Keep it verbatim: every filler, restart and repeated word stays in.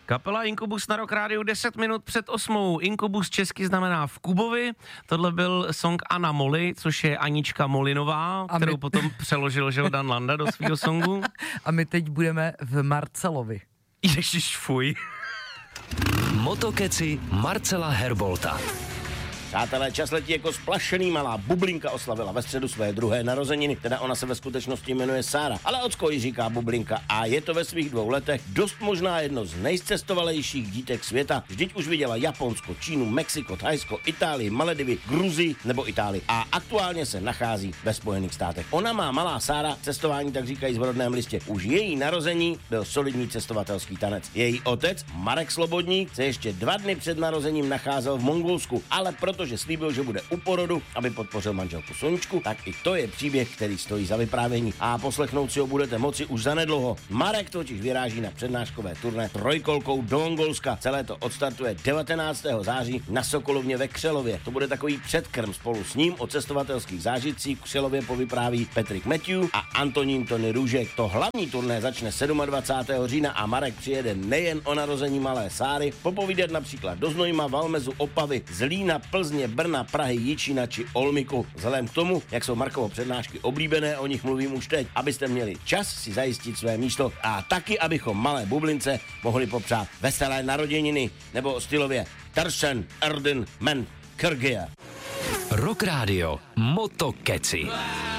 Kapela Inkubus na Rock Rádiu deset minut před osmou. Inkubus česky znamená v Kubovi. Tohle byl song Anna Molly, což je Anička Molinová, A kterou my... potom přeložil Žildan Landa do svého songu. A my teď budeme v Marcelovi. Ježiš, fuj. Motokeci Marcela Herbolta. Přátelé, čas letí jako splašený, malá bublinka oslavila ve středu své druhé narozeniny, teda ona se ve skutečnosti jmenuje Sára, ale ocko ji říká bublinka a je to ve svých dvou letech dost možná jedno z nejcestovalejších dítek světa. Vždyť už viděla Japonsko, Čínu, Mexiko, Thajsko, Itálii, Maledivy, Gruzii nebo Itálii a aktuálně se nachází ve Spojených státech. Ona má, malá Sára, cestování tak říkají v rodném listě. Už její narození byl solidní cestovatelský tanec. Její otec, Marek Slobodník, se ještě dva dny před narozením nacházel v Mongolsku, ale proto že slíbil, že bude u porodu, aby podpořil manželku Soničku, tak i to je příběh, který stojí za vyprávění a poslechnout si ho budete moci už zanedlouho. Marek totiž vyráží na přednáškové turné trojkolkou do Mongolska. Celé to odstartuje devatenáctého září na Sokolovně ve Křelově. To bude takový předkrm, spolu s ním o cestovatelských zážitcích v Křelově povypráví Patrick Matthew a Antonín Tony Růžek. To hlavní turné začne dvacátého sedmého října a Marek přijede nejen o narození malé Sáry, popovídat například do Znojma, Valmezu, Opavy, Zlína, Plzně, Brna, Prahy, Jičína či Olmiku. Vzhledem k tomu, jak jsou Markovo přednášky oblíbené, o nich mluvím už teď, abyste měli čas si zajistit své místo a taky, abychom malé bublince mohli popřát veselé narozeniny nebo stylově Tersen Erden Men Kyrgyz. Rock Radio Motokeci.